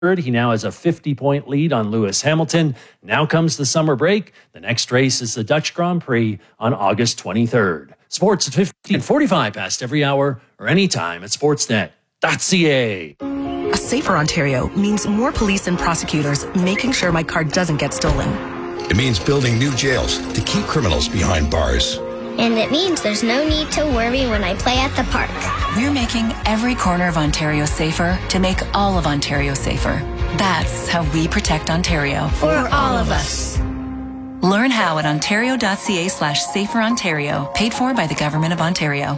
He now has a 50-point lead on Lewis Hamilton. Now comes the summer break. The next race is the Dutch Grand Prix on August 23rd. Sports at 15:45 past every hour or anytime at sportsnet.ca. A safer Ontario means more police and prosecutors making sure my car doesn't get stolen. It means building new jails to keep criminals behind bars. And it means there's no need to worry when I play at the park. We're making every corner of Ontario safer to make all of Ontario safer. That's how we protect Ontario. For all of us. Learn how at ontario.ca/saferontario. Paid for by the Government of Ontario.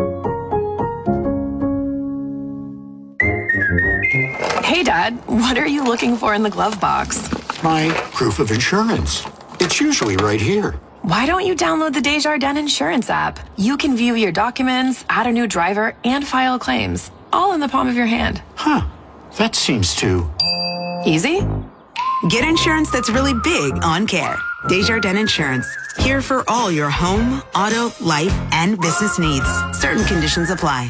Hey, Dad, what are you looking for in the glove box? My proof of insurance. It's usually right here. Why don't you download the Desjardins Insurance app? You can view your documents, add a new driver, and file claims, all in the palm of your hand. Huh. That seems too... easy? Get insurance that's really big on care. Desjardins Insurance. Here for all your home, auto, life, and business needs. Certain conditions apply.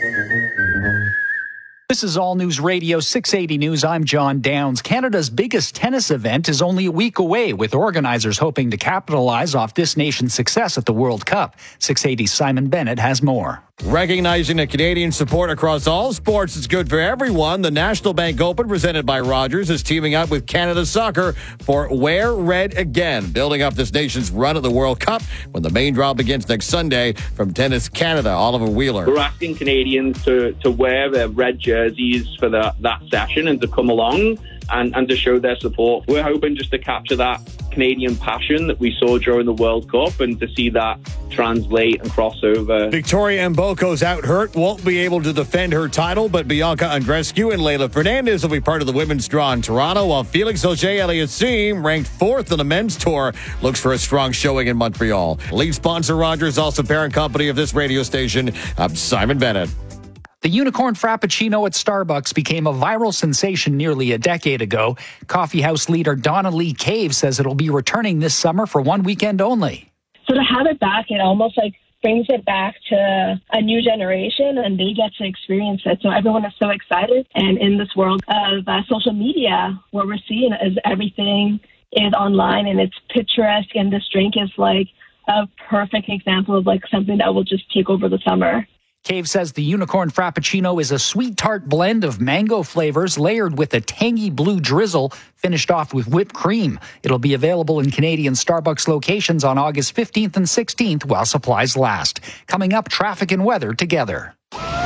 This is All News Radio 680 News. I'm John Downs. Canada's biggest tennis event is only a week away, with organizers hoping to capitalize off this nation's success at the World Cup. 680's Simon Bennett has more. Recognizing the Canadian support across all sports is good for everyone. The National Bank Open, presented by Rogers, is teaming up with Canada Soccer for Wear Red Again, building up this nation's run at the World Cup when the main draw begins next Sunday. From Tennis Canada, Oliver Wheeler. We're asking Canadians to wear their red jerseys for that session and to come along and to show their support. We're hoping just to capture that Canadian passion that we saw during the World Cup and to see that translate and cross over. Victoria Mboko's out hurt, won't be able to defend her title, but Bianca Andreescu and Leylah Fernandez will be part of the women's draw in Toronto, while Felix Auger-Aliassime, ranked 4th on the men's tour, looks for a strong showing in Montreal. Lead sponsor Rogers, also parent company of this radio station. I'm Simon Bennett. The Unicorn Frappuccino at Starbucks became a viral sensation nearly a decade ago. Coffeehouse leader Donna Lee Cave says it'll be returning this summer for one weekend only. So to have it back, it almost brings it back to a new generation, and they get to experience it. So everyone is so excited. And in this world of social media, what we're seeing is everything is online and it's picturesque, and this drink is a perfect example of something that will just take over the summer. Cave says the Unicorn Frappuccino is a sweet tart blend of mango flavors layered with a tangy blue drizzle, finished off with whipped cream. It'll be available in Canadian Starbucks locations on August 15th and 16th while supplies last. Coming up, traffic and weather together.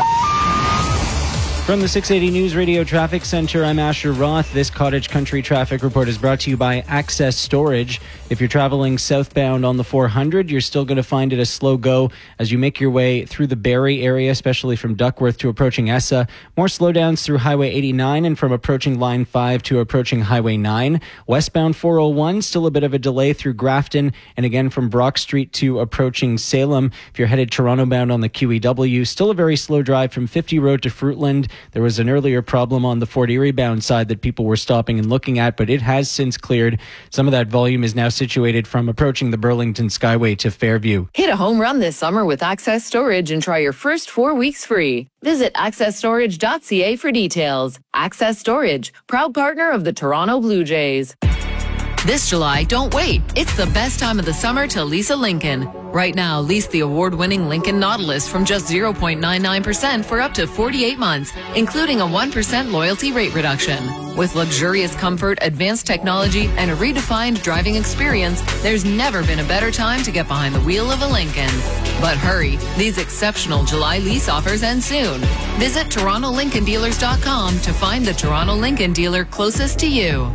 From the 680 News Radio Traffic Center, I'm Asher Roth. This Cottage Country traffic report is brought to you by Access Storage. If you're traveling southbound on the 400, you're still going to find it a slow go as you make your way through the Barrie area, especially from Duckworth to approaching Essa. More slowdowns through Highway 89 and from approaching Line 5 to approaching Highway 9. Westbound 401, still a bit of a delay through Grafton, and again from Brock Street to approaching Salem. If you're headed Toronto bound on the QEW, still a very slow drive from 50 Road to Fruitland. There was an earlier problem on the Fort Erie bound side that people were stopping and looking at, but it has since cleared. Some of that volume is now situated from approaching the Burlington Skyway to Fairview. Hit a home run this summer with Access Storage and try your first 4 weeks free. Visit accessstorage.ca for details. Access Storage, proud partner of the Toronto Blue Jays. This July, don't wait. It's the best time of the summer to lease a Lincoln. Right now, lease the award-winning Lincoln Nautilus from just 0.99% for up to 48 months, including a 1% loyalty rate reduction. With luxurious comfort, advanced technology, and a redefined driving experience, there's never been a better time to get behind the wheel of a Lincoln. But hurry, these exceptional July lease offers end soon. Visit TorontoLincolnDealers.com to find the Toronto Lincoln dealer closest to you.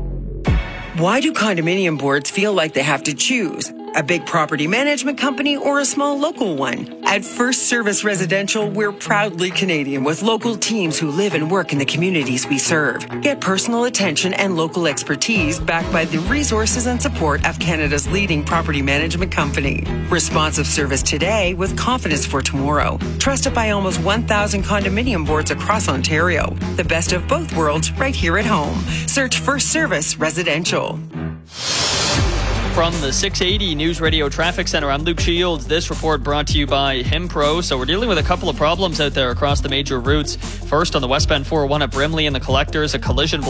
Why do condominium boards feel like they have to choose? A big property management company or a small local one? At First Service Residential, we're proudly Canadian with local teams who live and work in the communities we serve. Get personal attention and local expertise backed by the resources and support of Canada's leading property management company. Responsive service today with confidence for tomorrow. Trusted by almost 1,000 condominium boards across Ontario. The best of both worlds right here at home. Search First Service Residential. From the 680 News Radio Traffic Center, I'm Luke Shields. This report brought to you by HimPro. So we're dealing with a couple of problems out there across the major routes. First on the westbound 401 at Brimley and the Collectors, a collision